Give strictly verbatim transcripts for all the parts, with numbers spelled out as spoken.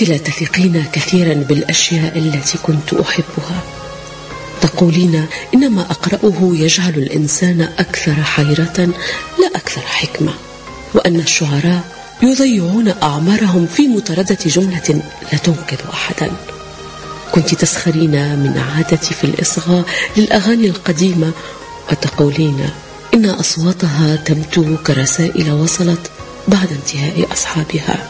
لا تثقين كثيرا بالأشياء التي كنت أحبها. تقولين إن ما أقرأه يجعل الإنسان أكثر حيرة لا أكثر حكمة، وأن الشعراء يضيعون أعمارهم في مطاردة جملة لا تنقذ أحدا. كنت تسخرين من عادتي في الإصغاء للأغاني القديمة، وتقولين إن أصواتها تبدو كرسائل وصلت بعد انتهاء أصحابها.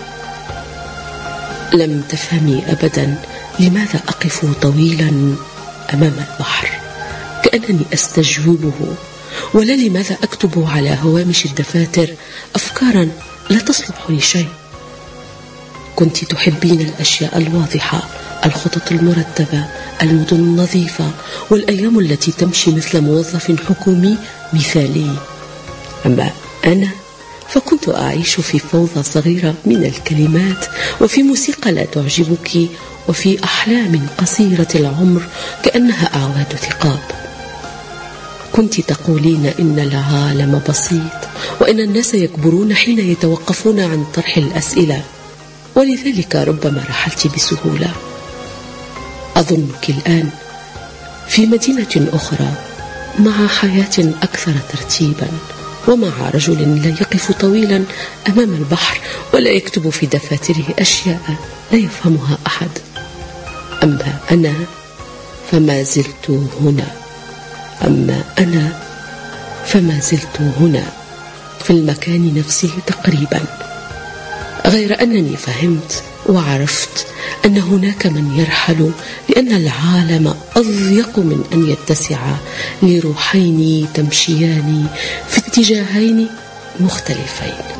لم تفهمي أبدا لماذا أقف طويلا أمام البحر كأنني أستجوبه، ولا لماذا أكتب على هوامش الدفاتر أفكارا لا تصلح لشيء. كنت تحبين الأشياء الواضحة، الخطط المرتبة، المدن النظيفة، والأيام التي تمشي مثل موظف حكومي مثالي. أما أنا فكنت أعيش في فوضى صغيرة من الكلمات، وفي موسيقى لا تعجبك، وفي أحلام قصيرة العمر كأنها أعواد ثقاب. كنت تقولين إن العالم بسيط، وإن الناس يكبرون حين يتوقفون عن طرح الأسئلة، ولذلك ربما رحلت بسهولة. أظنك الآن في مدينة أخرى مع حياة أكثر ترتيبا، ومع رجل لا يقف طويلا أمام البحر ولا يكتب في دفاتره أشياء لا يفهمها أحد. أما أنا فما زلت هنا، أما أنا فما زلت هنا في المكان نفسه تقريبا، غير أنني فهمت وعرفت أن هناك من يرحل، لأن العالم أضيق من أن يتسع لروحين تمشيان في اتجاهين مختلفين.